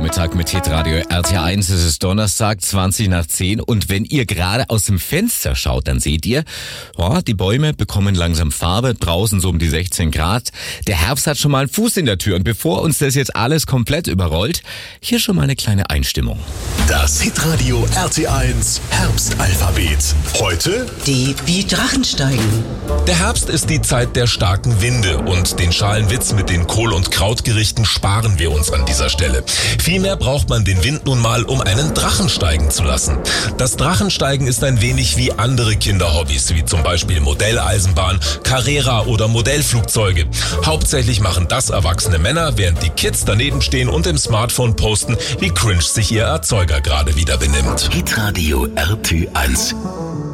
Nachmittag mit Hitradio RT1. Es ist Donnerstag, 20 nach 10. Und wenn ihr gerade aus dem Fenster schaut, dann seht ihr, die Bäume bekommen langsam Farbe. Draußen so um die 16 Grad. Der Herbst hat schon mal einen Fuß in der Tür. Und bevor uns das jetzt alles komplett überrollt, hier schon mal eine kleine Einstimmung. Das Hitradio RT1 Herbstalphabet. Heute die wie Drachen steigen. Der Herbst ist die Zeit der starken Winde und den schalen Witz mit den Kohl- und Krautgerichten sparen wir uns an dieser Stelle. Vielmehr braucht man den Wind nun mal, um einen Drachen steigen zu lassen. Das Drachensteigen ist ein wenig wie andere Kinderhobbys, wie zum Beispiel Modelleisenbahn, Carrera oder Modellflugzeuge. Hauptsächlich machen das erwachsene Männer, während die Kids daneben stehen und im Smartphone posten, wie cringe sich ihr Erzeuger gerade wieder benimmt. Hitradio RT1.